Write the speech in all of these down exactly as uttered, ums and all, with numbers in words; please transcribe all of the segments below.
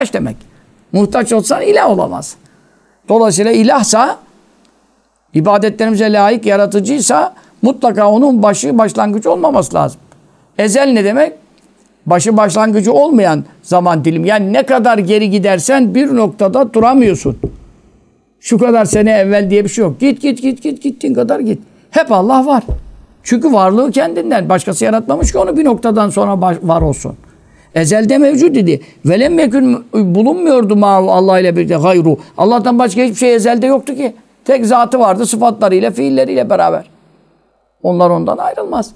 demek. Muhtaç olsan ilah olamaz. Dolayısıyla ilahsa, ibadetlerimize layık yaratıcıysa mutlaka onun başı başlangıcı olmaması lazım. Ezel ne demek? Başı başlangıcı olmayan zaman dilim. Yani ne kadar geri gidersen bir noktada duramıyorsun. Şu kadar sene evvel diye bir şey yok. Git git git git gittiğin kadar git. Hep Allah var. Çünkü varlığı kendinden. Başkası yaratmamış ki onu bir noktadan sonra var olsun. Ezelde mevcut idi. Velem mekün bulunmuyordu ma Allah ile birlikte gayru. Allah'tan başka hiçbir şey ezelde yoktu ki. Tek zatı vardı sıfatlarıyla, fiilleriyle beraber. Onlar ondan ayrılmaz.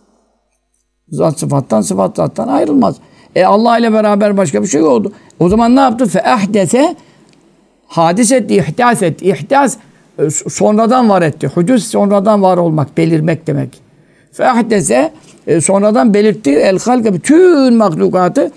Zat sıfattan, sıfat zattan ayrılmaz. E Allah ile beraber başka bir şey oldu. O zaman ne yaptı? Fe ahdese hadis etti, ihdas etti. İhdas sonradan var etti. Hudus sonradan var olmak, belirmek demek. Fe ahdese sonradan belirtti el halka bütün mahlukatı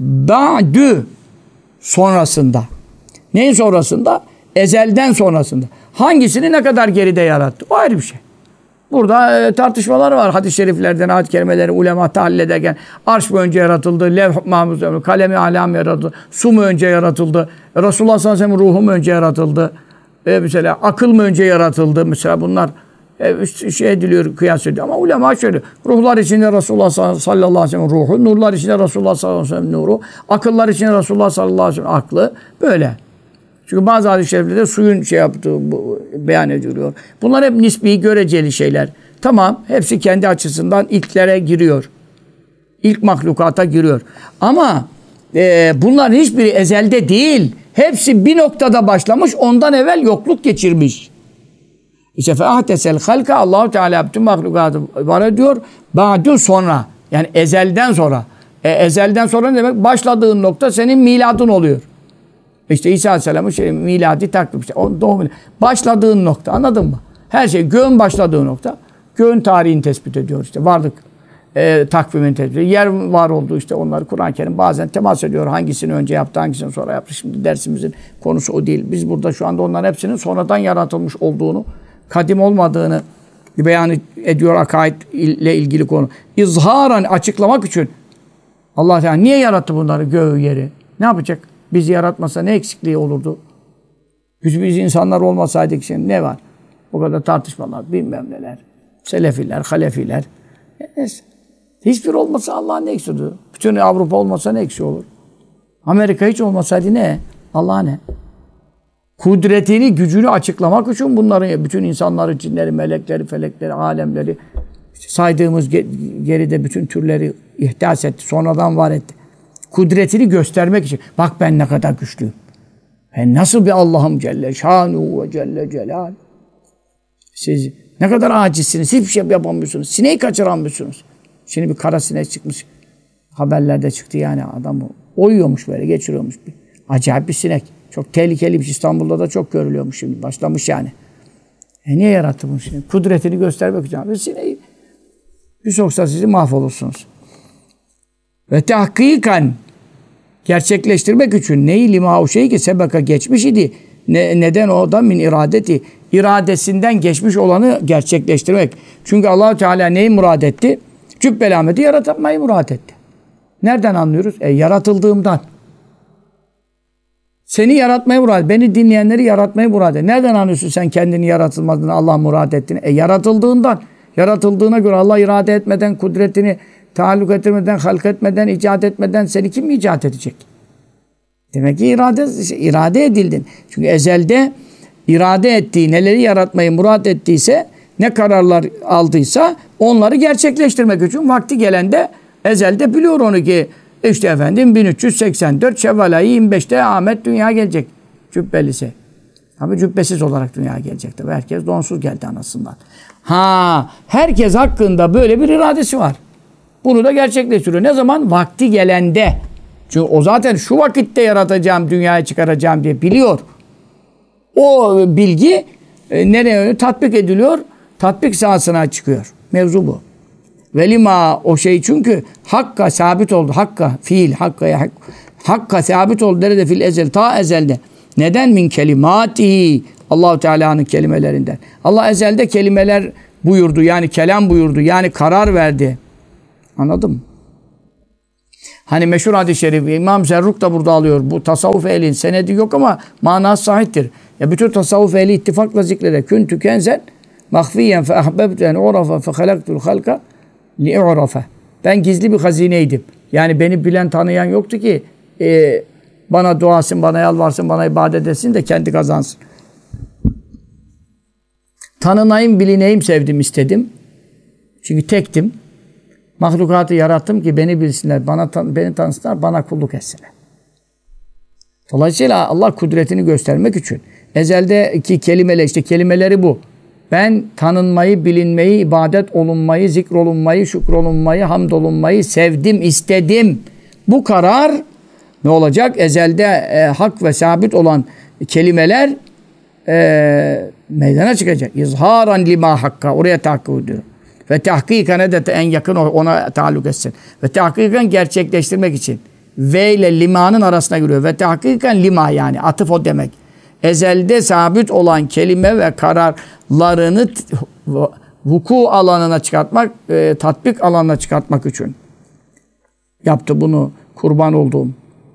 ba'dü sonrasında. Neyin sonrasında? Ezelden sonrasında. Hangisini ne kadar geride yarattı? O ayrı bir şey. Burada e, tartışmalar var. Hadis-i şeriflerden, ayet-i kerimeleri ulema tahlil ederken arş mı önce yaratıldı, levh-i mahfuz, kalemi alam yaratıldı, su mu önce yaratıldı, Resulullah sallallahu aleyhi ve sellem ruhu mu önce yaratıldı, e, mesela akıl mı önce yaratıldı, mesela bunlar e, şey ediliyor, kıyas ediyor. Ama ulema şöyle, ruhlar içinde Resulullah sallallahu aleyhi ve sellem ruhu, nurlar içinde Resulullah sallallahu aleyhi ve sellem nuru, akıllar içinde Resulullah sallallahu aleyhi ve sellem aklı, böyle. Çünkü bazı hadis-i şeriflerde suyun şey yaptığı bu, beyan ediliyor. Bunlar hep nisbi, göreceli şeyler. Tamam, hepsi kendi açısından ilklere giriyor. İlk mahlukata giriyor. Ama e, bunların hiçbiri ezelde değil. Hepsi bir noktada başlamış, ondan evvel yokluk geçirmiş. İşte fe'ahtesel halka Allah-u Teala bütün mahlukatı var ediyor. Ba'du sonra. Yani ezelden sonra. E, ezelden sonra ne demek? Başladığın nokta senin miladın oluyor. İşte İsa Aleyhisselam'ın şey, miladi takvim. İşte, doğum, başladığın nokta. Anladın mı? Her şey göğün başladığı nokta. Göğün tarihini tespit ediyor işte. Varlık e, takvimini tespit ediyor. Yer var olduğu işte onları Kur'an-ı Kerim bazen temas ediyor. Hangisini önce yaptı, hangisini sonra yaptı. Şimdi dersimizin konusu o değil. Biz burada şu anda onların hepsinin sonradan yaratılmış olduğunu, kadim olmadığını beyan ediyor akaid ile ilgili konu. İzharan açıklamak için Allah Teala niye yarattı bunları, göğü, yeri? Ne yapacak? Bizi yaratmasa ne eksikliği olurdu? Biz, biz insanlar olmasaydık şimdi ne var? O kadar tartışmalar, bilmem neler. Selefiler, halefiler. Neyse. Hiçbir olmasa Allah'ın ne eksiği olur? Bütün Avrupa olmasa ne eksiği olur? Amerika hiç olmasaydı ne? Allah ne? Kudretini, gücünü açıklamak için bunları, bütün insanları, cinleri, melekleri, felekleri, alemleri, işte saydığımız geride bütün türleri ihdas etti. Sonradan var etti. Kudretini göstermek için. Bak ben ne kadar güçlüyüm. Ben nasıl bir Allah'ım Celle Şanuhu ve Celle Celal. Siz ne kadar acizsiniz. Hiçbir şey yapamıyorsunuz. Sineği kaçıramıyorsunuz. Şimdi bir kara sinek çıkmış. Haberlerde çıktı yani adamı. Oyuyormuş böyle, geçiriyormuş. Bir. Acayip bir sinek. Çok tehlikeli bir şey. İstanbul'da da çok görülüyormuş şimdi. Başlamış yani. E niye yarattı bunu şimdi? Kudretini göstermek için. Bir sineği bir soksa sizi mahvolursunuz. Ve tahkikan gerçekleştirmek için neyi lima o şey ki sebeka geçmiş idi. Ne, neden o da min iradeti. İradesinden geçmiş olanı gerçekleştirmek. Çünkü Allah Teala neyi murad etti? Cübbel Ahmet'i yaratmayı murad etti. Nereden anlıyoruz? E yaratıldığımdan. Seni yaratmayı murad etti. Beni dinleyenleri yaratmayı murad etti. Nereden anlıyorsun sen kendini yaratılmadığını, Allah murad ettiğini? E yaratıldığından. Yaratıldığına göre Allah irade etmeden, kudretini taalluk etmeden, halk etmeden, icat etmeden seni kim icat edecek? Demek ki irade, irade edildin. Çünkü ezelde irade ettiği, neleri yaratmayı murat ettiyse, ne kararlar aldıysa onları gerçekleştirmek için vakti gelende ezelde biliyor onu ki işte efendim bin üç yüz seksen dört Şevval ayı yirmi beşte Ahmet dünyaya gelecek. Cübbelisi. Tabii cübbesiz olarak dünyaya gelecek. Tabii herkes donsuz geldi anasından. Ha, herkes hakkında böyle bir iradesi var. Bunu da gerçekleştiriyor. Ne zaman? Vakti gelende. Çünkü o zaten şu vakitte yaratacağım, dünyaya çıkaracağım diye biliyor. O bilgi e, nereye tatbik ediliyor? Tatbik sahasına çıkıyor. Mevzu bu. Velima o şey çünkü hakka sabit oldu. Hakka, fiil, hakkaya, hak, hakka sabit oldu. Nerede? Fil ezel, ta ezelde. Neden? Min kelimatihi. Allah-u Teala'nın kelimelerinden. Allah ezelde kelimeler buyurdu. Yani kelam buyurdu. Yani karar verdi. Anladın mı? Hani meşhur hadis-i şerif İmam Zerruk da burada alıyor. Bu tasavvuf ehlin senedi yok ama manası sahihtir. Ya bütün tasavvuf ehli ittifakla zikreder. Küntü kenzen mahfiyen fe ahbebtu en urafa fe halaktul halka li urafa. Ben gizli bir hazineydim. Yani beni bilen tanıyan yoktu ki e, bana duasın, bana yalvarsın, bana ibadet etsin de kendi kazansın. Tanınayım, bilineyim sevdim, istedim. Çünkü tektim. Mahlukatı yarattım ki beni bilsinler, bana beni tanısınlar, bana kulluk etsinler. Dolayısıyla Allah kudretini göstermek için ezeldeki kelimeler, işte kelimeleri bu. Ben tanınmayı, bilinmeyi, ibadet olunmayı, zikrolunmayı, şükrolunmayı, hamdolunmayı sevdim, istedim. Bu karar ne olacak? Ezelde e, hak ve sabit olan kelimeler e, meydana çıkacak. İzharan lima hakka. Oraya tahakkuk ediyor. Ve tahkiken de en yakın ona taalluk etsin. Ve tahkiken gerçekleştirmek için. Ve ile limanın arasına giriyor. Ve tahkiken lima yani. Atıf o demek. Ezelde sabit olan kelime ve kararlarını vuku alanına çıkartmak, e, tatbik alanına çıkartmak için yaptı bunu, kurban olduğum.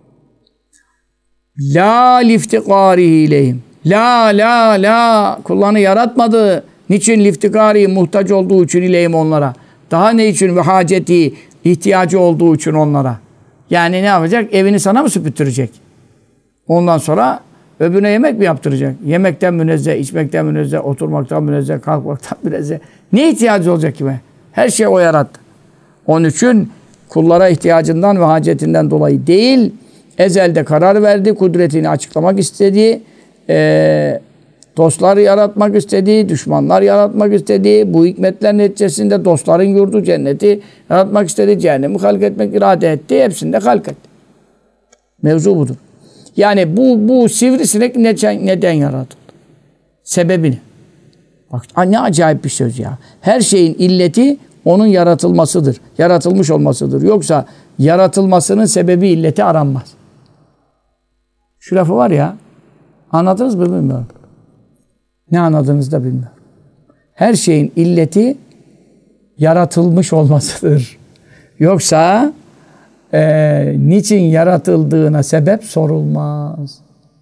La liftikarihi ileyhim. La la la kullarını yaratmadı. Niçin liftikari muhtaç olduğu için ileyhim onlara. Daha ne için? Ve haceti ihtiyacı olduğu için onlara. Yani ne yapacak? Evini sana mı süpürtecek? Ondan sonra öbürüne yemek mi yaptıracak? Yemekten münezzeh, içmekten münezzeh, oturmaktan münezzeh, kalkmaktan münezzeh. Ne ihtiyacı olacak kime? Her şey o yarattı. Onun için kullara ihtiyacından ve hacetinden dolayı değil, ezelde karar verdi, kudretini açıklamak istedi, e, dostlar yaratmak istedi, düşmanlar yaratmak istedi. Bu hikmetler neticesinde dostların yurdu cenneti yaratmak istedi, cehennemi halk etmek irade etti, hepsini de halk etti. Mevzu budur. Yani bu bu sivrisinek neden, neden yaratıldı? Sebebini. Bak ne acayip bir söz ya. Her şeyin illeti onun yaratılmasıdır. Yaratılmış olmasıdır. Yoksa yaratılmasının sebebi illeti aranmaz. Şu lafı var ya. Anladınız mı bilmiyorum. Ne anladınız da bilmiyorum. Her şeyin illeti yaratılmış olmasıdır. Yoksa Ee, niçin yaratıldığına sebep sorulmaz.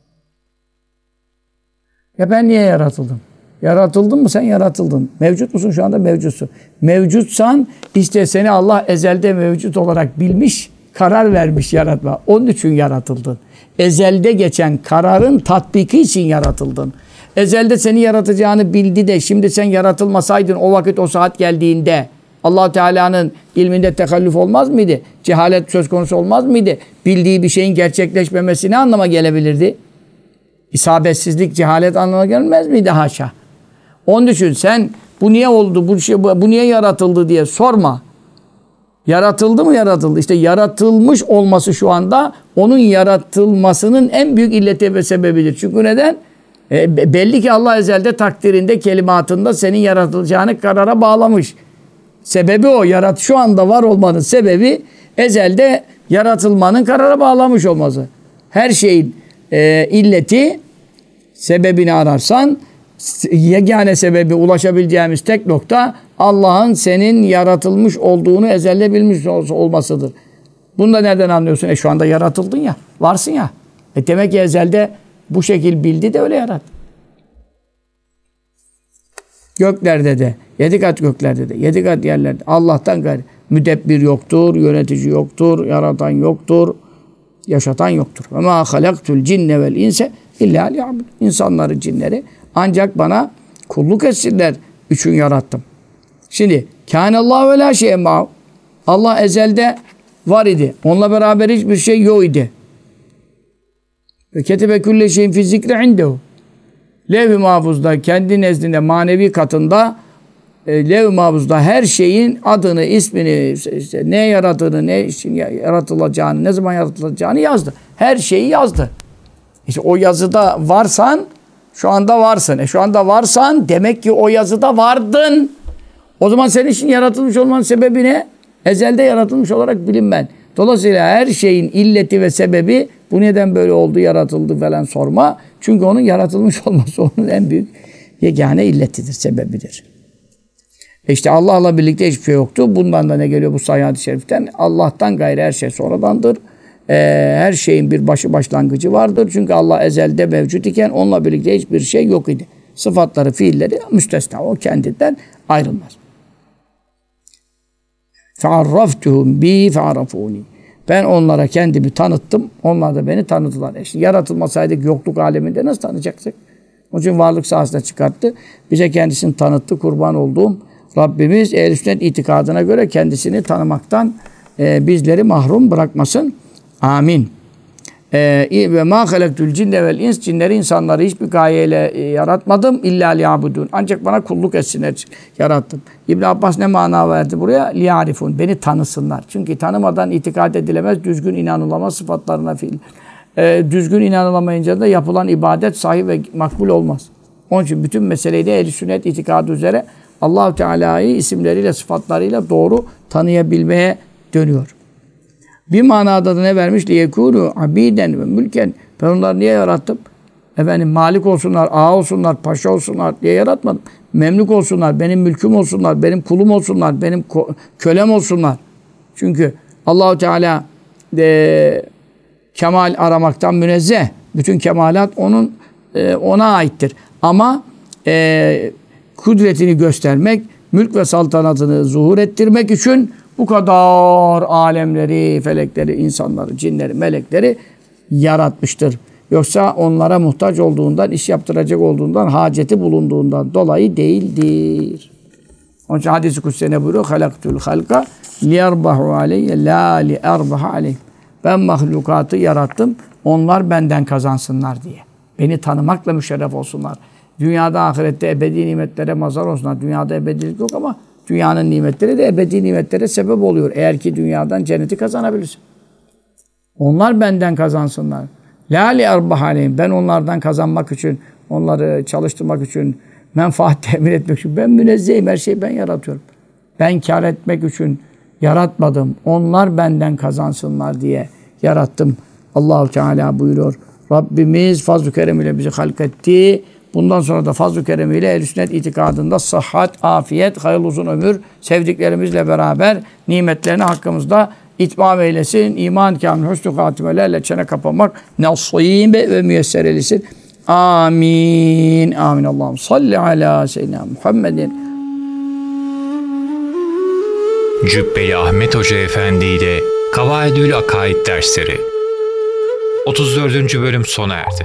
Ya ben niye yaratıldım? Yaratıldın mı sen? Yaratıldın. Mevcut musun? Şu anda mevcutsun. Mevcutsan işte seni Allah ezelde mevcut olarak bilmiş, karar vermiş yaratma. Onun için yaratıldın. Ezelde geçen kararın tatbiki için yaratıldın. Ezelde seni yaratacağını bildi de şimdi sen yaratılmasaydın o vakit o saat geldiğinde Allah Teala'nın ilminde tekallüf olmaz mıydı? Cehalet söz konusu olmaz mıydı? Bildiği bir şeyin gerçekleşmemesi ne anlama gelebilirdi? İsabetsizlik, cehalet anlamına gelmez miydi? Haşa. Onun için sen bu niye oldu, bu, şey, bu, bu niye yaratıldı diye sorma. Yaratıldı mı yaratıldı? İşte yaratılmış olması şu anda onun yaratılmasının en büyük illeti ve sebebidir. Çünkü neden? E, belli ki Allah ezelde takdirinde, kelimatında senin yaratılacağını karara bağlamış. Sebebi o. Yarat şu anda var olmanın sebebi ezelde yaratılmanın karara bağlamış olması. Her şeyin e, illeti sebebini ararsan yegane sebebi ulaşabileceğimiz tek nokta Allah'ın senin yaratılmış olduğunu ezelde bilmiş olmasıdır. Bunu da nereden anlıyorsun? E şu anda yaratıldın ya. Varsın ya. E demek ki ezelde bu şekil bildi de öyle yarattı. Göklerde de, yedi kat göklerde de, yedi kat yerlerde Allah'tan gayrı müdebbir yoktur, yönetici yoktur, yaratan yoktur, yaşatan yoktur. Ve mâ halaktul cinne vel inse illâ liya'budun. İnsanları, cinleri ancak bana kulluk etsinler için yarattım. Şimdi kânallâhu ve lâ şey'e ma'hu. Allah ezelde var idi. Onunla beraber hiçbir şey yok idi. Ve ketebe külle şeyin fi zikri indehu. Levh-i Mahfuz'da, kendi nezdinde, manevi katında e, Levh-i Mahfuz'da her şeyin adını, ismini, işte ne yarattığını, ne için yaratılacağını, ne zaman yaratılacağını yazdı. Her şeyi yazdı. İşte o yazıda varsan, şu anda varsın. E şu anda varsan demek ki o yazıda vardın. O zaman senin için yaratılmış olmanın sebebi ne? Ezelde yaratılmış olarak bilinmen. Dolayısıyla her şeyin illeti ve sebebi bu neden böyle oldu, yaratıldı falan sorma. Çünkü onun yaratılmış olması onun en büyük yegane illetidir, sebebidir. İşte Allah'la birlikte hiçbir şey yoktu. Bundan da ne geliyor bu sahih hadis-i şeriften? Allah'tan gayrı her şey sonradandır. Ee, her şeyin bir başı başlangıcı vardır. Çünkü Allah ezelde mevcut iken onunla birlikte hiçbir şey yok idi. Sıfatları, fiilleri müstesna. O kendinden ayrılmaz. فَعَرَّفْتُهُمْ بِي فَعَرَفُونِ Ben onlara kendimi tanıttım. Onlar da beni tanıdılar. İşte yaratılmasaydık yokluk aleminde nasıl tanıyacaktık? Onun için varlık sahasına çıkarttı. Bize kendisini tanıttı. Kurban olduğum Rabbimiz ehl-i sünnet itikadına göre kendisini tanımaktan e, bizleri mahrum bırakmasın. Amin. Ve ma halaktul cinne vel ins cinleri insanları hiçbir gayeyle e, yaratmadım illa liyabudun. Ancak bana kulluk etsinler için yarattım. İbn Abbas ne mana verdi buraya? Liyarifun. Beni tanısınlar. Çünkü tanımadan itikad edilemez, düzgün inanılamaz sıfatlarına fiil. E, düzgün inanılamayınca da yapılan ibadet sahih ve makbul olmaz. Onun için bütün meseleyi de ehl-i sünnet itikadı üzere Allah-u Teala'yı isimleriyle, sıfatlarıyla doğru tanıyabilmeye dönüyor. Bir manada da ne vermiş? لِيَكُونُوا عَب۪يدًا وَمُلْكًا Ben onları niye yarattım? Efendim malik olsunlar, ağa olsunlar, paşa olsunlar diye yaratmadım. Memlük olsunlar, benim mülküm olsunlar, benim kulum olsunlar, benim kölem olsunlar. Çünkü Allah-u Teala e, kemal aramaktan münezzeh. Bütün kemalat onun e, ona aittir. Ama e, kudretini göstermek, mülk ve saltanatını zuhur ettirmek için bu kadar alemleri, felekleri, insanları, cinleri, melekleri yaratmıştır. Yoksa onlara muhtaç olduğundan, iş yaptıracak olduğundan, haceti bulunduğundan dolayı değildir. Onun için hadis-i kutsi ne buyuruyor? Halaktul halka liyerbahu aleyye la liyerbaha aleyh. Ben mahlukatı yarattım, onlar benden kazansınlar diye. Beni tanımakla müşerref olsunlar. Dünyada, ahirette ebedi nimetlere mazhar olsunlar. Dünyada ebedilik yok ama dünyanın nimetleri de ebedi nimetlere sebep oluyor. Eğer ki dünyadan cenneti kazanabilirsin. Onlar benden kazansınlar. La li erbah aleyhim. Ben onlardan kazanmak için, onları çalıştırmak için, menfaat temin etmek için. Ben münezzehim. Her şeyi ben yaratıyorum. Ben kar etmek için yaratmadım. Onlar benden kazansınlar diye yarattım. Allah-u Teala buyuruyor. Rabbimiz fazl-ı keremiyle bizi halketti. Bundan sonra da fazl-ı keremiyle ehl-i sünnet itikadında sıhhat, afiyet, hayırlı uzun ömür, sevdiklerimizle beraber nimetlerini hakkımızda itmam eylesin. İman kâmil, hüsnü hatimelerle çene kapamak nasîb ve müyesser eylesin. Amin. Amin. Allah'ım salli ala seyyidina Muhammedin. Cübbeli Ahmet Hoca Efendi ile Kavaidül Akaid dersleri otuz dördüncü bölüm sona erdi.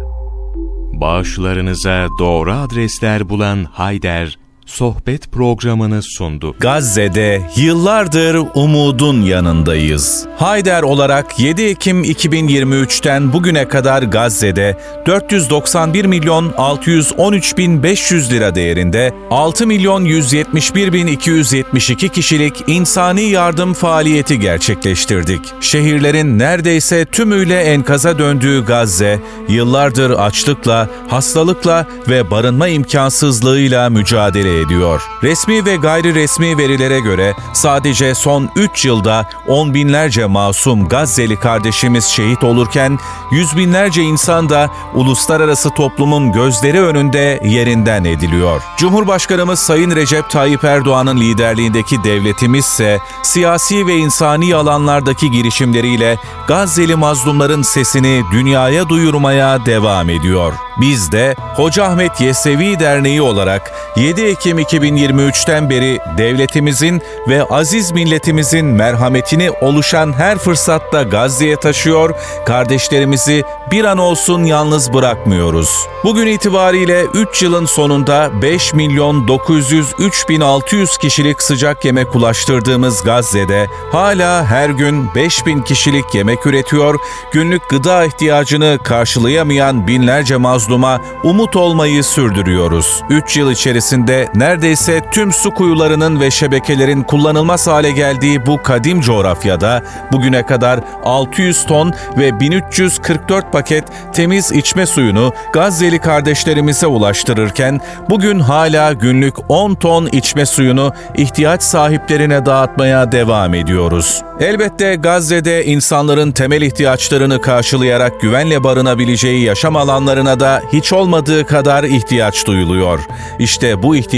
Bağışlarınıza doğru adresler bulan Hayder, sohbet programını sundu. Gazze'de yıllardır umudun yanındayız. Hayder olarak yedi Ekim iki bin yirmi üç'ten bugüne kadar Gazze'de dört yüz doksan bir milyon altı yüz on üç bin beş yüz lira değerinde altı milyon yüz yetmiş bir bin iki yüz yetmiş iki kişilik insani yardım faaliyeti gerçekleştirdik. Şehirlerin neredeyse tümüyle enkaza döndüğü Gazze, yıllardır açlıkla, hastalıkla ve barınma imkansızlığıyla mücadele ediyor. Resmi ve gayri resmi verilere göre sadece son üç yılda on binlerce masum Gazze'li kardeşimiz şehit olurken yüz binlerce insan da uluslararası toplumun gözleri önünde yerinden ediliyor. Cumhurbaşkanımız Sayın Recep Tayyip Erdoğan'ın liderliğindeki devletimizse siyasi ve insani alanlardaki girişimleriyle Gazze'li mazlumların sesini dünyaya duyurmaya devam ediyor. Biz de Hoca Ahmet Yesevi Derneği olarak yedi Ekim iki bin yirmi üç'ten beri devletimizin ve aziz milletimizin merhametini oluşan her fırsatta Gazze'ye taşıyor, kardeşlerimizi bir an olsun yalnız bırakmıyoruz. Bugün itibariyle üç yılın sonunda beş milyon dokuz yüz üç bin altı yüz kişilik sıcak yemek ulaştırdığımız Gazze'de hala her gün beş bin kişilik yemek üretiyor, günlük gıda ihtiyacını karşılayamayan binlerce mazluma umut olmayı sürdürüyoruz. üç yıl içerisinde neredeyse tüm su kuyularının ve şebekelerin kullanılmaz hale geldiği bu kadim coğrafyada bugüne kadar altı yüz ton ve bin üç yüz kırk dört paket temiz içme suyunu Gazze'li kardeşlerimize ulaştırırken bugün hala günlük on ton içme suyunu ihtiyaç sahiplerine dağıtmaya devam ediyoruz. Elbette Gazze'de insanların temel ihtiyaçlarını karşılayarak güvenle barınabileceği yaşam alanlarına da hiç olmadığı kadar ihtiyaç duyuluyor. İşte bu ihtiyaç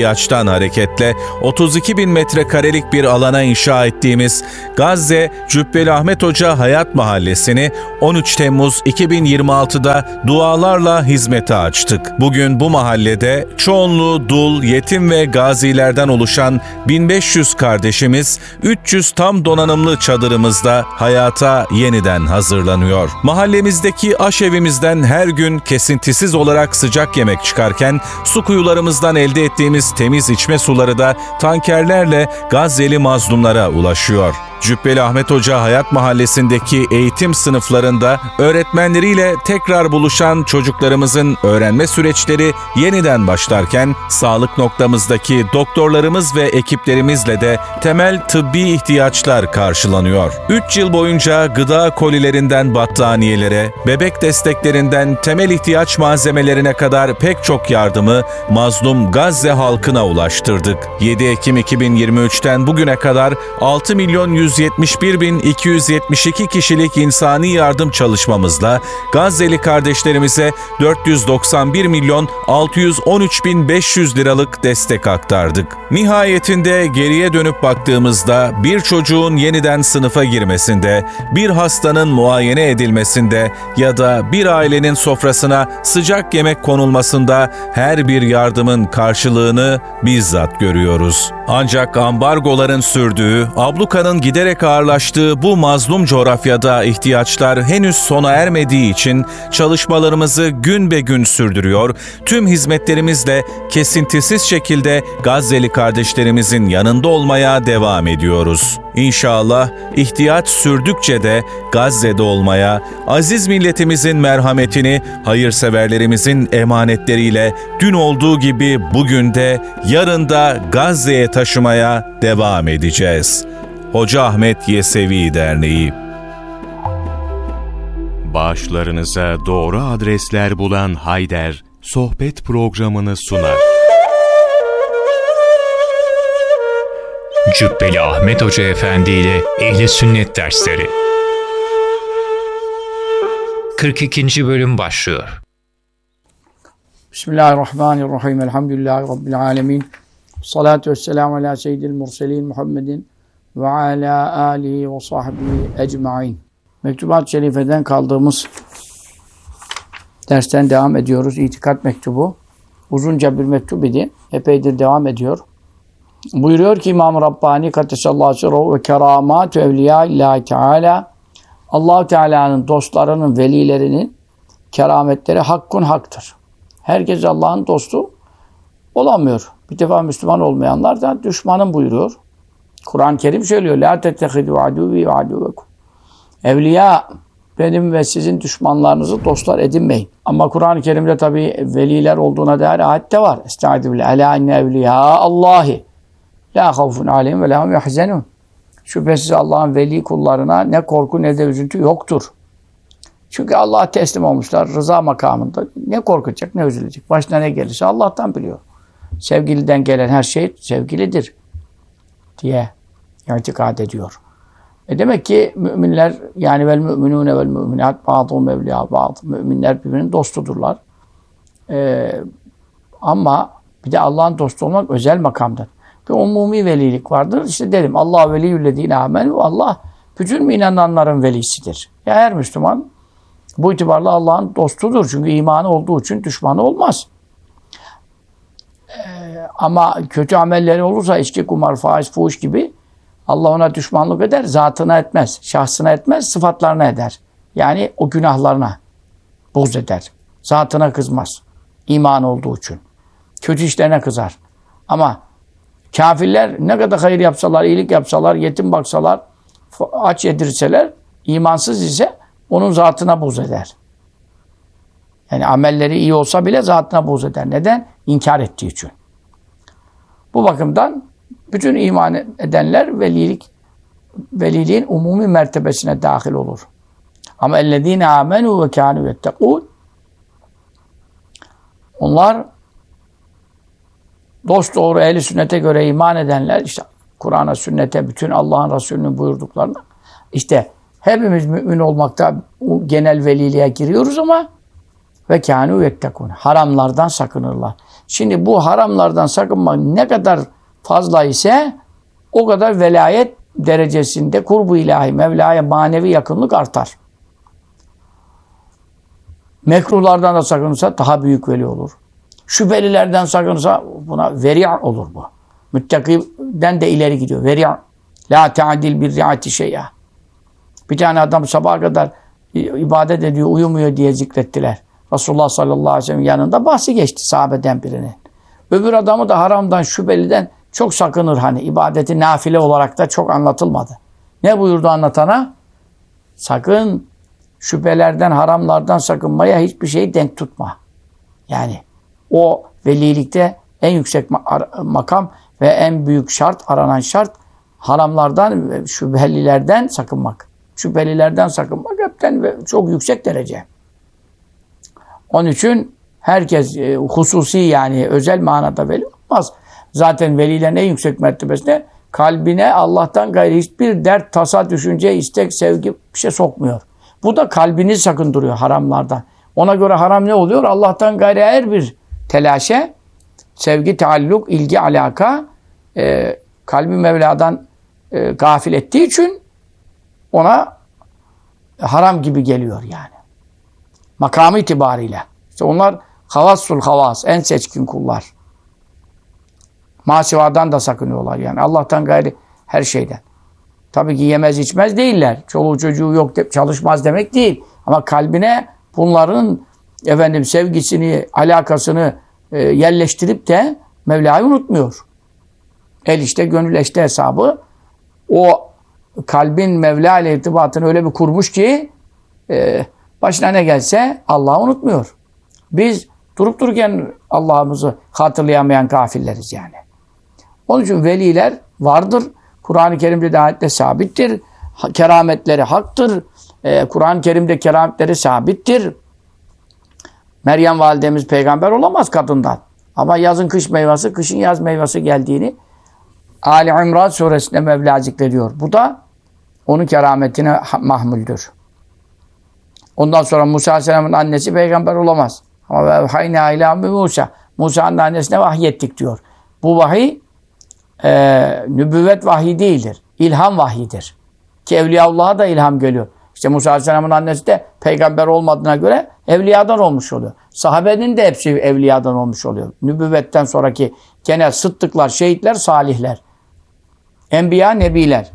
ihtiyaçtan hareketle otuz iki bin metrekarelik bir alana inşa ettiğimiz Gazze Cübbeli Ahmet Hoca Hayat Mahallesi'ni on üç Temmuz iki bin yirmi altıda dualarla hizmete açtık. Bugün bu mahallede çoğunluğu dul, yetim ve gazilerden oluşan bin beş yüz kardeşimiz üç yüz tam donanımlı çadırımızda hayata yeniden hazırlanıyor. Mahallemizdeki aşevimizden her gün kesintisiz olarak sıcak yemek çıkarken su kuyularımızdan elde ettiğimiz temiz içme suları da tankerlerle Gazze'li mazlumlara ulaşıyor. Cübbeli Ahmet Hoca Hayat Mahallesi'ndeki eğitim sınıflarında öğretmenleriyle tekrar buluşan çocuklarımızın öğrenme süreçleri yeniden başlarken sağlık noktamızdaki doktorlarımız ve ekiplerimizle de temel tıbbi ihtiyaçlar karşılanıyor. üç yıl boyunca gıda kolilerinden battaniyelere, bebek desteklerinden temel ihtiyaç malzemelerine kadar pek çok yardımı mazlum Gazze halkına ulaştırdık. yedi Ekim iki bin yirmi üçten bugüne kadar altı milyon yüz yetmiş bir bin iki yüz yetmiş iki kişilik insani yardım çalışmamızla Gazze'li kardeşlerimize dört yüz doksan bir milyon altı yüz on üç bin beş yüz liralık destek aktardık. Nihayetinde geriye dönüp baktığımızda bir çocuğun yeniden sınıfa girmesinde, bir hastanın muayene edilmesinde ya da bir ailenin sofrasına sıcak yemek konulmasında her bir yardımın karşılığını bizzat görüyoruz. Ancak ambargoların sürdüğü, ablukanın giderek ağırlaştığı bu mazlum coğrafyada ihtiyaçlar henüz sona ermediği için çalışmalarımızı gün be gün sürdürüyor, tüm hizmetlerimizle kesintisiz şekilde Gazze'li kardeşlerimizin yanında olmaya devam ediyoruz. İnşallah ihtiyaç sürdükçe de Gazze'de olmaya, aziz milletimizin merhametini hayırseverlerimizin emanetleriyle dün olduğu gibi bugün de yarın da Gazze'ye taşımaya devam edeceğiz. Hoca Ahmet Yesevi Derneği. Bağışlarınıza doğru adresler bulan Hayder, sohbet programını sunar. Cübbeli Ahmet Hoca Efendi ile Ehli Sünnet dersleri. kırk ikinci bölüm başlıyor. Bismillahirrahmanirrahim. Elhamdülillahi Rabbil alemin. Salatu vesselamu ala seyyidil murselin Muhammedin ve ala alihi ve sahbihi ecmain. Mektubat-ı Şerife'den kaldığımız dersten devam ediyoruz. İtikat mektubu. Uzunca bir mektup idi. Epeydir devam ediyor. Buyuruyor ki İmam-ı Rabbani Kaddesallahu sirruhu ve keramat-ü evliya-illahi teala, Allah-u Teala'nın dostlarının, velilerinin kerametleri hakkun haktır. Herkes Allah'ın dostu olamıyor. Bir defa Müslüman olmayanlar da düşmanım buyuruyor. Kur'an-ı Kerim söylüyor. La tettehidu aduvi ve aduvekum. Evliya, benim ve sizin düşmanlarınızı dostlar edinmeyin. Ama Kur'an-ı Kerim'de tabii veliler olduğuna dair ayet de var. Estaizu billah. Ela inne evliya Allahi. La havfun aleyhim ve lahum yahzenun. Şüphesiz Allah'ın veli kullarına ne korku ne de üzüntü yoktur. Çünkü Allah'a teslim olmuşlar rıza makamında. Ne korkacak ne üzülecek. Başına ne gelirse Allah'tan biliyor. Sevgiliden gelen her şey sevgilidir diye itikad ediyor. E demek ki müminler yani vel müminune vel müminat ba'duhum evliya ba'd. Müminler birbirinin dostudurlar. Ee, ama bir de Allah'ın dostu olmak özel makamdır. Bir umumi velilik vardır. İşte dedim Allah veliyyüllezine amenu. Allah bütün inananların velisidir. Ya her Müslüman bu itibarla Allah'ın dostudur. Çünkü imanı olduğu için düşmanı olmaz. Ee, ama kötü amelleri olursa içki, kumar, faiz, fuhuş gibi Allah ona düşmanlık eder. Zatına etmez. Şahsına etmez. Sıfatlarına eder. Yani o günahlarına buğz eder. Zatına kızmaz. İman olduğu için. Kötü işlerine kızar. Ama kafirler ne kadar hayır yapsalar, iyilik yapsalar, yetim baksalar, aç yedirseler, imansız ise onun zatına buğz eder. Yani amelleri iyi olsa bile zatına buğz eder. Neden? İnkar ettiği için. Bu bakımdan bütün iman edenler velilik, veliliğin umumi mertebesine dahil olur. Ama ellezîne âmenû ve kânû yettekûn, onlar dosdoğru ehl-i sünnete göre iman edenler, işte Kur'an'a, sünnete, bütün Allah'ın Resulü'nün buyurduklarına, işte hepimiz mümin olmakta genel veliliğe giriyoruz ama Ve kânû yettekûn. Haramlardan sakınırlar. Şimdi bu haramlardan sakınmak ne kadar fazla ise o kadar velayet derecesinde kurbu ilahi, Mevla'ya manevi yakınlık artar. Mekruhlardan da sakınırsa daha büyük veli olur. Şüphelilerden sakınırsa buna veri' olur bu. Müttakiden de ileri gidiyor. Veri' la ta'dil bir ri'ati şey'a. Bir tane adam sabaha kadar ibadet ediyor, uyumuyor diye zikrettiler. Resulullah sallallahu aleyhi ve sellem yanında bahsi geçti sahabeden birinin. Öbür adamı da haramdan, şüpheliden çok sakınır hani. İbadeti nafile olarak da çok anlatılmadı. Ne buyurdu anlatana? Sakın şüphelerden, haramlardan sakınmaya hiçbir şeyi denk tutma. Yani o velilikte en yüksek makam ve en büyük şart, aranan şart haramlardan ve şüphelilerden sakınmak. Şüphelilerden sakınmak hepten ve çok yüksek derece. Onun için herkes e, hususi yani özel manada veli olmaz. Zaten velilerin en yüksek mertebesinde kalbine Allah'tan gayrı hiçbir dert, tasa, düşünce, istek, sevgi bir şey sokmuyor. Bu da kalbini sakındırıyor haramlardan. Ona göre haram ne oluyor? Allah'tan gayrı her bir telaşe, sevgi, taalluk, ilgi, alaka e, kalbi Mevla'dan e, gafil ettiği için ona haram gibi geliyor yani. Makamı itibariyle. İşte onlar havassul havas, en seçkin kullar. Masivadan da sakınıyorlar yani. Allah'tan gayri her şeyden. Tabii ki yemez içmez değiller. Çoluğu çocuğu yok, de, çalışmaz demek değil. Ama kalbine bunların efendim sevgisini, alakasını e, yerleştirip de Mevla'yı unutmuyor. El işte, gönül işte hesabı. O kalbin Mevla ile irtibatını öyle bir kurmuş ki e, başına ne gelse Allah'ı unutmuyor. Biz durup dururken Allah'ımızı hatırlayamayan kafirleriz yani. Onun için veliler vardır. Kur'an-ı Kerim'de de ayette sabittir. Kerametleri haktır. Ee, Kur'an-ı Kerim'de kerametleri sabittir. Meryem validemiz peygamber olamaz kadından. Ama yazın kış meyvesi, kışın yaz meyvesi geldiğini Ali İmran suresinde Mevla zikrediyor. Bu da onun kerametine mahmuldür. Ondan sonra Musa Aleyhisselam'ın annesi peygamber olamaz. Ama ve hayna ila Musa. Musa'nın annesine vahyettik diyor. Bu vahiy e, nübüvvet vahyi değildir. İlham vahyidir. Ki Evliyaullah'a da ilham geliyor. İşte Musa Aleyhisselam'ın annesi de peygamber olmadığına göre evliyadan olmuş oluyor. Sahabenin de hepsi evliyadan olmuş oluyor. Nübüvvetten sonraki genel sıddıklar, şehitler, salihler. Enbiya, nebiler.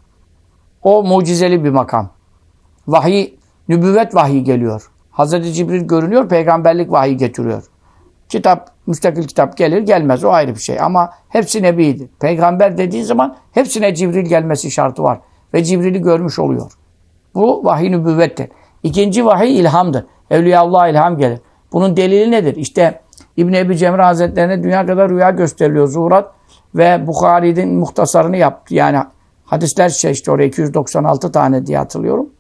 O mucizeli bir makam. Vahiy, nübüvvet vahyi geliyor. Hazreti Cibril görünüyor, peygamberlik vahyi getiriyor. Kitap, müstakil kitap gelir gelmez o ayrı bir şey. Ama hepsi nebidir. Peygamber dediği zaman hepsine Cibril gelmesi şartı var. Ve Cibril'i görmüş oluyor. Bu vahiy nübüvvettir. İkinci vahiy ilhamdır. Evliyaullah'a ilham gelir. Bunun delili nedir? İşte İbn Ebi Cemre Hazretlerine dünya kadar rüya gösteriliyor. Zuhurat ve Bukhari'nin muhtasarını yaptı. Yani hadisler seçti oraya iki yüz doksan altı tane diye hatırlıyorum.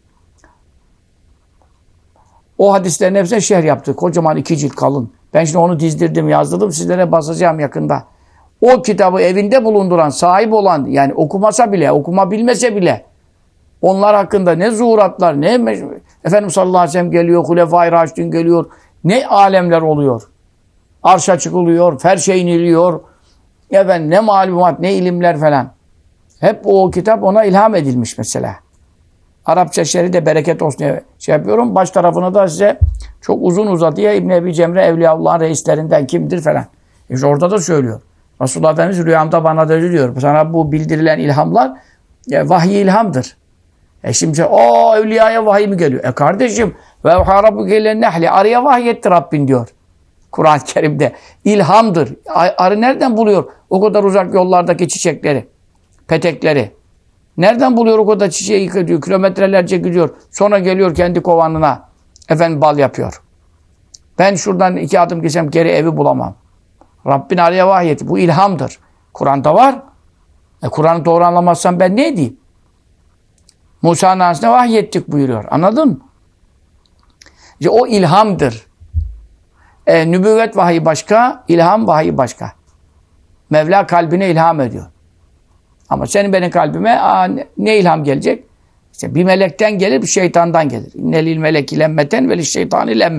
O hadislerin hepsine şerh yaptı. Kocaman iki cilt kalın. Ben şimdi onu dizdirdim, yazdırdım. Sizlere basacağım yakında. O kitabı evinde bulunduran, sahip olan, yani okumasa bile, okuma bilmese bile onlar hakkında ne zuhuratlar, ne Efendimiz sallallahu aleyhi ve sellem geliyor, Hulefai Raşidin geliyor. Ne alemler oluyor. Arşa çıkılıyor, ferşe iniliyor. Efendim, ne malumat, ne ilimler falan. Hep o kitap ona ilham edilmiş mesela. Arapça şerhi de bereket olsun diye şey yapıyorum. Baş tarafını da size çok uzun uzadıya İbn Ebi Cemre Evliyaullah'ın reislerinden kimdir falan. İşte orada da söylüyor. Resulullah Efendimiz rüyamda bana da diyor. Sana bu bildirilen ilhamlar e, vahiy ilhamdır. E şimdi o evliyaya vahiy mi geliyor? E kardeşim ve harabukelle nehli arıya vahiy etti Rabbin diyor. Kur'an-ı Kerim'de ilhamdır. Arı nereden buluyor o kadar uzak yollardaki çiçekleri, petekleri? Nereden buluyor o kadar çiçeği yıkıyor, kilometrelerce gidiyor. Sonra geliyor kendi kovanına efendim bal yapıyor. Ben şuradan iki adım geçsem geri evi bulamam. Rabbin araya vahyetti. Bu ilhamdır. Kur'an'da var. E, Kur'an'ı doğru anlamazsam ben ne diyeyim? Musa'nın annesine vahyettik buyuruyor. Anladın mı? İşte o ilhamdır. E, nübüvvet vahiy başka, ilham vahiy başka. Mevla kalbine ilham ediyor. Ama senin benim kalbime aa, ne, ne ilham gelecek? İşte bir melekten gelir, bir şeytandan gelir. İnnelil meleki lemmeten ve şeytani lemmeten.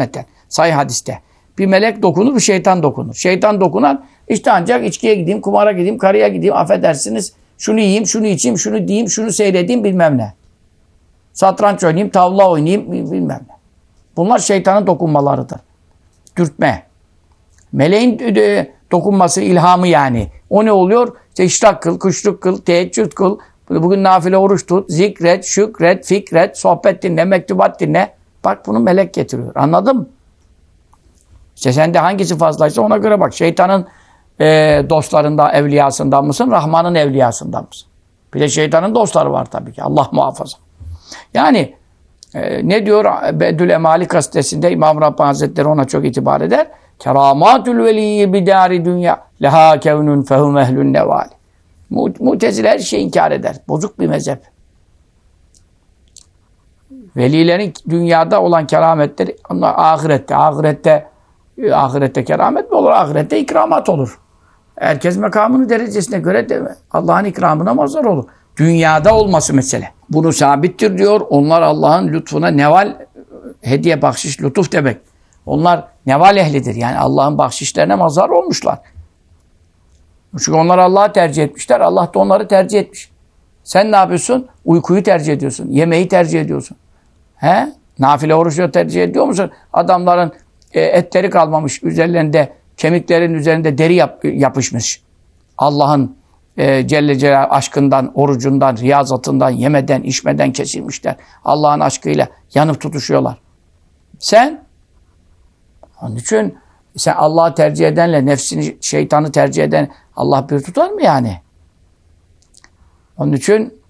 Sahih hadiste. Bir melek dokunur, bir şeytan dokunur. Şeytan dokunan işte ancak içkiye gideyim, kumara gideyim, karıya gideyim, affedersiniz. Şunu yiyeyim, şunu içeyim, şunu diyeyim, şunu seyredeyim bilmem ne. Satranç oynayayım, tavla oynayayım bilmem ne. Bunlar şeytanın dokunmalarıdır. Dürtme. Meleğin dokunması, ilhamı yani. O ne oluyor? İşte işrak kıl, kuşluk kıl, teheccüd kıl. Bugün nafile oruç tut, zikret, şükret, fikret, sohbet dinle, mektubat dinle. Bak bunu melek getiriyor. Anladın mı? İşte sende hangisi fazlaysa ona göre bak. Şeytanın e, dostlarından, evliyasından mısın? Rahman'ın evliyasından mısın? Bir de şeytanın dostları var tabii ki. Allah muhafaza. Yani e, ne diyor Bedül Emali gazetesinde İmam Rabbani Hazretleri ona çok itibar eder. Keramatül veliyyi bidâri dünya leha kevnun fehum ehlün nevali. Mu'tezile her şeyi inkar eder. Bozuk bir mezhep. Velilerin dünyada olan kerametleri onlar ahirette. Ahirette ahirette keramet mi olur? Ahirette ikramat olur. Herkes makamını derecesine göre de Allah'ın ikramına mazhar olur. Dünyada olması mesele. Bunu sabittir diyor. Onlar Allah'ın lütfuna neval, hediye, bahşiş, lütuf demek. Onlar neval ehlidir. Yani Allah'ın bahşişlerine mazhar olmuşlar. Çünkü onlar Allah'ı tercih etmişler. Allah da onları tercih etmiş. Sen ne yapıyorsun? Uykuyu tercih ediyorsun. Yemeği tercih ediyorsun. He? Nafile oruçları tercih ediyor musun? Adamların e, etleri kalmamış. Üzerlerinde, kemiklerin üzerinde deri yap, yapışmış. Allah'ın e, Celle Celal aşkından, orucundan, riyazatından, yemeden, içmeden kesilmişler. Allah'ın aşkıyla yanıp tutuşuyorlar. Sen onun için sen Allah'ı tercih edenle nefsini, şeytanı tercih eden Allah bir tutar mı yani? Onun için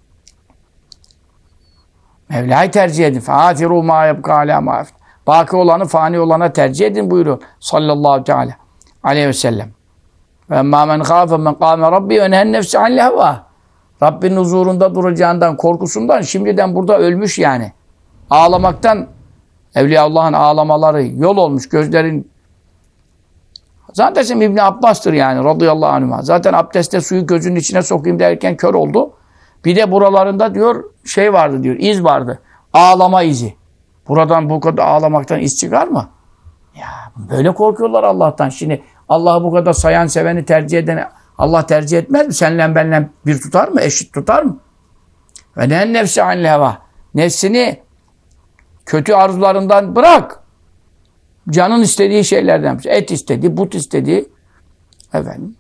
Mevla'yı tercih edin. فَاَثِرُوا مَا يَبْقَى عَلَى مَا اَفْتِ Baki olanı, fani olana tercih edin buyuruyor. Sallallahu teala aleyhi ve sellem. وَاَمَّا مَنْ خَافَ مَنْ قَامَ رَبِّي وَنَهَا النَّفْسِ عَنْ الْهَوَى Rabbinin huzurunda duracağından, korkusundan şimdiden burada ölmüş yani. Ağlamaktan, Evliyaullah'ın ağlamaları yol olmuş. Gözlerin zaten İbni Abbas'tır yani radıyallahu anhuma. Zaten abdestte suyu gözünün içine sokayım derken kör oldu. Bir de buralarında diyor şey vardı diyor, iz vardı. Ağlama izi. Buradan bu kadar ağlamaktan iz çıkar mı? Ya böyle korkuyorlar Allah'tan. Şimdi Allah'ı bu kadar sayan, seveni tercih eden Allah tercih etmez mi? Senle benle bir tutar mı? Eşit tutar mı? Ve ne nefsi anil heva. Nefsini kötü arzularından bırak. Canın istediği şeylerden. Et istedi, but istedi. Efendim.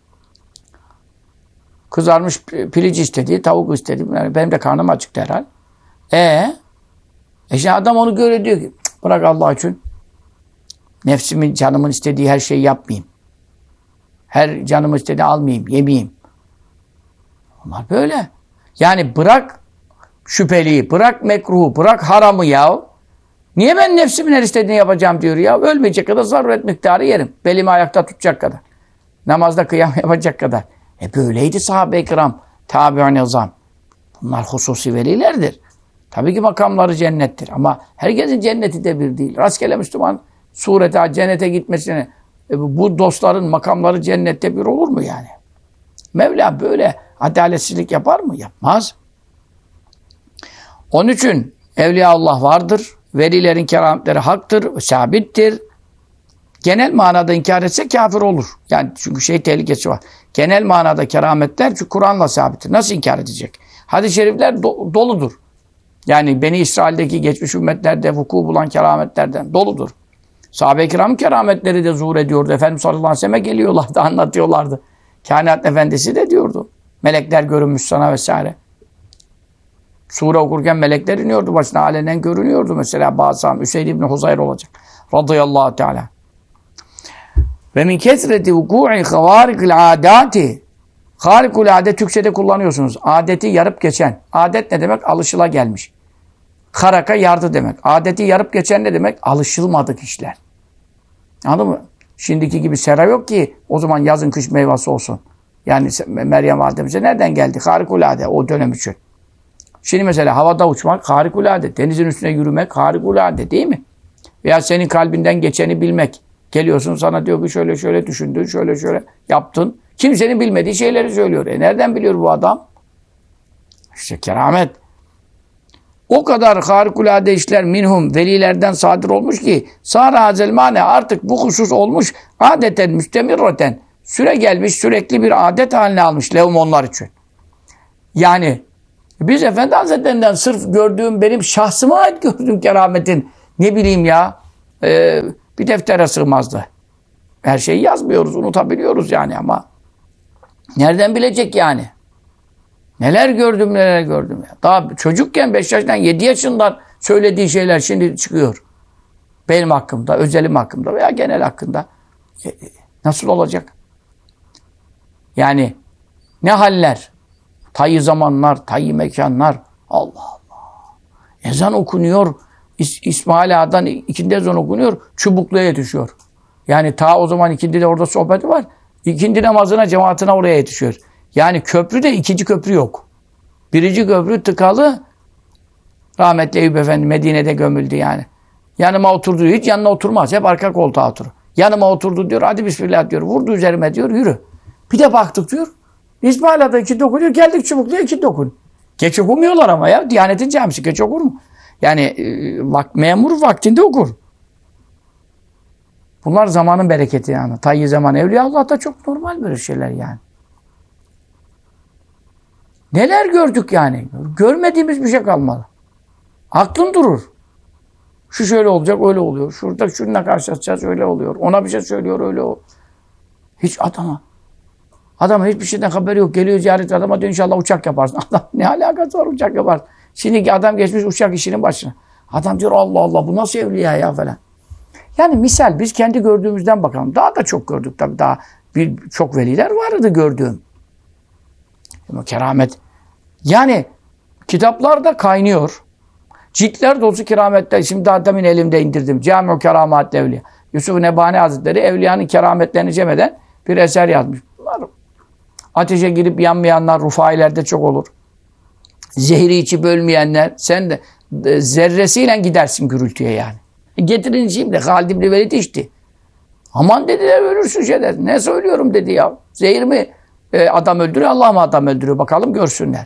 Kızarmış piliç istedi, tavuk istedi. Yani benim de karnım acıktı herhal. E, e şimdi adam onu görüyor diyor ki bırak Allah için. Nefsimin, canımın istediği her şeyi yapmayayım. Her canımın istediğini almayayım, yemeyeyim. Onlar böyle. Yani bırak şüpheliyi, bırak mekruhu, bırak haramı ya. Niye ben nefsimin her istediğini yapacağım diyor ya. Ölmeyecek kadar zaruret miktarı yerim. Belimi ayakta tutacak kadar. Namazda kıyam yapacak kadar. E böyleydi sahabe-i kiram. Tabi-i nizam. Bunlar hususi velilerdir. Tabii ki makamları cennettir. Ama herkesin cenneti de bir değil. Rastgele Müslüman surete, cennete gitmesine e bu dostların makamları cennette bir olur mu yani? Mevla böyle adaletsizlik yapar mı? Yapmaz. Onun için Evliyaullah vardır. Velilerin kerametleri haktır, sabittir. Genel manada inkar etse kafir olur. Yani çünkü şey tehlikesi var. Genel manada kerametler çünkü Kur'an'la sabittir. Nasıl inkar edecek? Hadis-i şerifler do- doludur. Yani Beni İsrail'deki geçmiş ümmetlerde vuku bulan kerametlerden doludur. Sahabe-i kiramın kerametleri de zuhur ediyordu. Efendimiz sallallahu aleyhi ve sellem'e geliyorlardı, anlatıyorlardı. Kainat Efendisi de diyordu. Melekler görünmüş sana vesaire. Sure okurken melekler iniyordu başına. Alenen görünüyordu mesela bazı zaman. Üseyd İbni Huzayr olacak. Radıyallahu teala. Ve min kesreti vuku'i havarikul adati. Harikul adet Türkçe'de kullanıyorsunuz. Adeti yarıp geçen. Adet ne demek? Alışıla gelmiş. Haraka yardı demek. Adeti yarıp geçen ne demek? Alışılmadık işler. Anladın mı? Şimdiki gibi sera yok ki o zaman yazın kış meyvesi olsun. Yani Meryem Validemize nereden geldi? Harikulade o dönem için. Şimdi mesela havada uçmak harikulade. Denizin üstüne yürümek harikulade değil mi? Veya senin kalbinden geçeni bilmek. Geliyorsun sana diyor ki şöyle şöyle düşündün, şöyle şöyle yaptın. Kimsenin bilmediği şeyleri söylüyor. E nereden biliyor bu adam? İşte keramet. O kadar harikulade işler minhum velilerden sadır olmuş ki sâra hazel mâne artık bu husus olmuş adeten müstemirraten süre gelmiş sürekli bir adet haline almış lehum onlar için. Yani biz Efendi Hazretlerinden sırf gördüğüm benim şahsıma ait gördüğüm kerametin ne bileyim ya e, bir deftere sığmazdı. Her şeyi yazmıyoruz, unutabiliyoruz yani ama nereden bilecek yani? Neler gördüm, neler gördüm ya. Daha çocukken beş yaşından, yedi yaşından söylediği şeyler şimdi çıkıyor. Benim hakkımda, özelim hakkımda veya genel hakkında. E, nasıl olacak? Yani ne haller? Tayyi zamanlar, tayyi mekanlar. Allah Allah. Ezan okunuyor. İs İsmail Ağa'dan ikindi ezan okunuyor. Çubuklu'ya yetişiyor. Yani ta o zaman ikindi de orada sohbeti var. İkindi namazına, cemaatine oraya yetişiyor. Yani köprü de ikinci köprü yok. Birinci köprü tıkalı. Rahmetli Eyüp Efendi Medine'de gömüldü yani. Yanıma oturdu. Hiç yanına oturmaz. Hep arka koltuğa oturur. Yanıma oturdu diyor. Hadi bismillah diyor. Vurdu üzerime diyor. Yürü. Bir de baktık diyor. İsmail Ağa'da ikindi okunuyor. Geldik Çubuklu'ya ikindi okun. Geç okumuyorlar ama ya. Diyanetin camisi geç okur mu? Yani e, vak, memur vaktinde okur. Bunlar zamanın bereketi yani. Tayyi zaman Evliyaullah'ta çok normal böyle şeyler yani. Neler gördük yani. Görmediğimiz bir şey kalmadı. Aklın durur. Şu şöyle olacak, öyle oluyor. Şurada şununla karşılaşacağız, öyle oluyor. Ona bir şey söylüyor, öyle oluyor. Hiç adama. Adamın hiçbir şeyden haberi yok. Geliyor ziyaret adama diyor inşallah uçak yaparsın. Adam ne alakası var uçak yaparsın. Şimdiki adam geçmiş uçak işinin başına. Adam diyor Allah Allah bu nasıl evliya ya falan. Yani misal biz kendi gördüğümüzden bakalım. Daha da çok gördük tabii. Daha bir, çok veliler vardı gördüğüm. Ama keramet. Yani kitaplarda kaynıyor. Ciltler dolusu kerametler. Şimdi daha demin elimde indirdim. Cami-ü Keramat Evliya. Yusuf Nebani Hazretleri evliyanın kerametlerini cem eden bir eser yazmış. Bunlar ateşe girip yanmayanlar rufailerde çok olur. Zehri içi bölmeyenler. Sen de zerresiyle gidersin gürültüye yani. Getirin şimdi Halid İbni Velid içti. Aman dediler ölürsün şeyler. Ne söylüyorum dedi ya. Zehir mi e, adam öldürüyor Allah mı adam öldürüyor bakalım görsünler.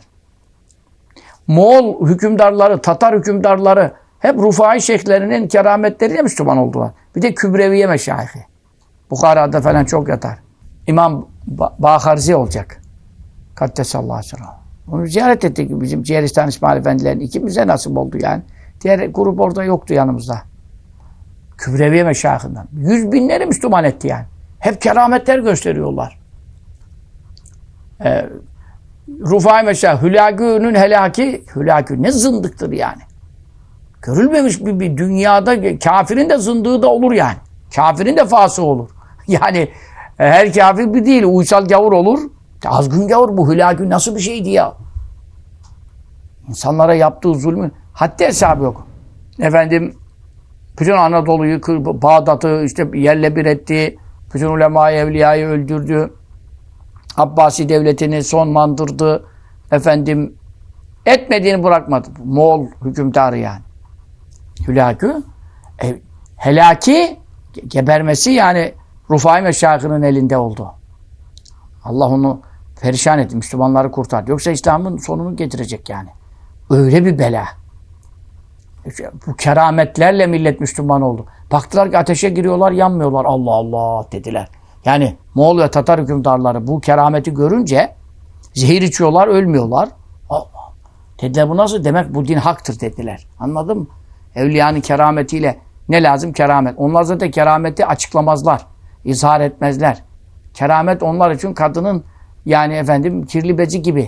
Moğol hükümdarları, Tatar hükümdarları hep Rufai şeyhlerinin kerametleriyle Müslüman oldular. Bir de Kübreviye meşayihi. Bukhara'da falan çok yatar. İmam Baharzi olacak. Kaddesallahu aleyhi. Onu ziyaret ettik bizim Ciğeristan İsmail Efendilerin ikimize nasip oldu yani. Diğer grup orada yoktu yanımızda. Kübreviye meşayihinden. Yüz binleri Müslüman etti yani. Hep kerametler gösteriyorlar. Ee, Rufai meşayih, Hülagü'nün helaki, Hülagü ne zındıktır yani. Görülmemiş bir, bir dünyada kafirin de zındığı da olur yani. Kafirin de fası olur. Yani her kafir bir değil, uysal gavur olur. Azgın gavur bu Hülagü nasıl bir şeydi ya? İnsanlara yaptığı zulmün haddi hesabı yok. Efendim bütün Anadolu'yu, Bağdat'ı işte yerle bir etti. Bütün ulema-i evliyayı öldürdü. Abbasi devletini sonlandırdı. Efendim etmediğini bırakmadı. Moğol hükümdarı yani. Hülakü e, helaki gebermesi yani Rufai Meşayih'inin elinde oldu. Allah onu perişan etti. Müslümanları kurtardı. Yoksa İslam'ın sonunu getirecek yani. Öyle bir bela. Bu kerametlerle millet Müslüman oldu. Baktılar ki ateşe giriyorlar, yanmıyorlar. Allah Allah dediler. Yani Moğol ve Tatar hükümdarları bu kerameti görünce zehir içiyorlar, ölmüyorlar. Allah. Dediler bu nasıl? Demek bu din haktır dediler. Anladın mı? Evliyanın kerametiyle ne lazım? Keramet. Onlar zaten kerameti açıklamazlar. İzhar etmezler. Keramet onlar için kadının yani efendim kirli bezi gibi.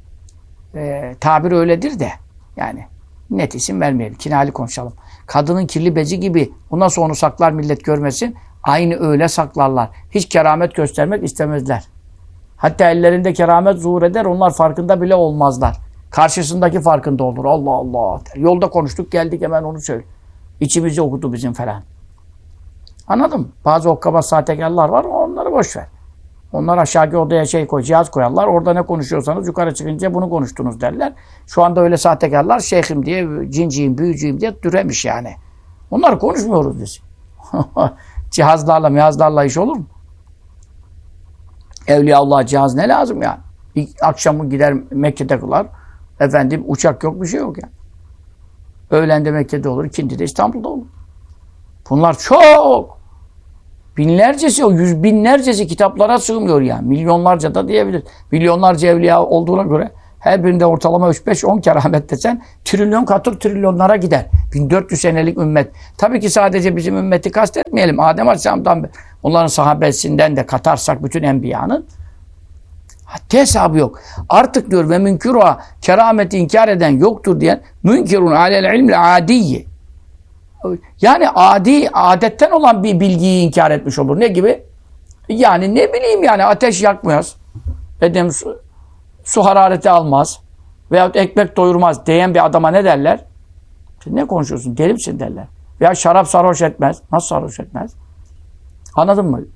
Ee, tabir öyledir de. Yani net isim vermeyelim. Kinali konuşalım. Kadının kirli bezi gibi. Ondan sonra onu saklar millet görmesin. Aynı öyle saklarlar. Hiç keramet göstermek istemezler. Hatta ellerinde keramet zuhur eder. Onlar farkında bile olmazlar. Karşısındaki farkında olur. Allah Allah der. Yolda konuştuk geldik hemen onu söyle. İçimizi okudu bizim falan. Anladın mı? Bazı okkabaz sahtekarlar var. Onları boş ver. Onlar aşağıki odaya şey koy, cihaz koyarlar. Orada ne konuşuyorsanız yukarı çıkınca bunu konuştunuz derler. Şu anda öyle sahtekarlar şeyhim diye, cinciyim, büyücüyüm diye düremiş yani. Onları konuşmuyoruz biz. Cihazlarla, mihazlarla iş olur mu? Evliyaullah cihaz ne lazım yani? İlk akşamı gider Mekke'de kılar. Efendim uçak yok, bir şey yok yani. Öğlende Mekke'de olur, ikindide İstanbul'da olur. Bunlar çok. Binlercesi, o yüz binlercesi kitaplara sığmıyor yani. Milyonlarca da diyebilir. Milyonlarca evliya olduğuna göre her birinde ortalama üç beş on keramet desen trilyon katır trilyonlara gider. bin dört yüz senelik ümmet. Tabii ki sadece bizim ümmeti kastetmeyelim. Adem Aleyhisselam'dan onların sahabesinden de katarsak bütün enbiyanın haddi hesabı yok. Artık diyor ve münkiruha kerameti inkar eden yoktur diyen münkirun alel ilmil adiyyi. Yani adi, adetten olan bir bilgiyi inkar etmiş olur. Ne gibi? Yani ne bileyim yani ateş yakmaz. Edem su, su harareti almaz. Veyahut ekmek doyurmaz diyen bir adama ne derler? Sen ne konuşuyorsun? Deli misin derler. Veya şarap sarhoş etmez. Nasıl sarhoş etmez? Anladın mı?